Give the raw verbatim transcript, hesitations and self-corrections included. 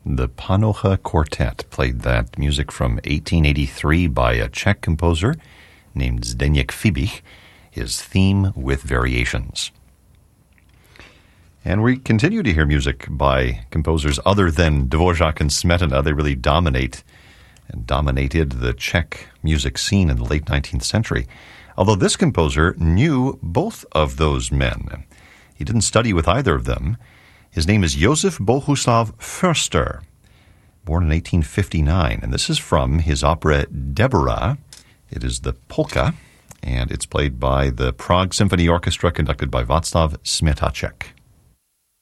The Panocha Quartet played that music from eighteen eighty-three by a Czech composer named Zdeněk Fibich, his theme with variations. And we continue to hear music by composers other than Dvorak and Smetana. They really dominate and dominated the Czech music scene in the late nineteenth century. Although this composer knew both of those men. He didn't study with either of them. His name is Josef Bohuslav Förster, born in eighteen fifty-nine. And this is from his opera Deborah. It is the polka, and it's played by the Prague Symphony Orchestra, conducted by Václav Smetacek.